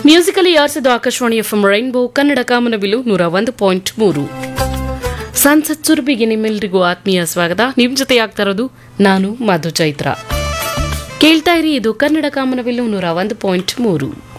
Musically ಯಾರ್ಸಿದ್ದು Akashvani FM rainbow Kannada ಕಾಮನಬಿಲ್ಲು 101.3. ಸಂಸತ್ ಸುರಭಿಗೆ ನಿಮ್ಮೆಲ್ಲರಿಗೂ ಆತ್ಮೀಯ ಸ್ವಾಗತ. ನಿಮ್ ಜೊತೆ ಆಗ್ತಾ ಇರೋದು ನಾನು ಮಧು ಚೈತ್ರ. ಕೇಳ್ತಾ ಇರಿ, ಇದು ಕನ್ನಡ ಕಾಮನಬಿಲ್ಲು 101.3.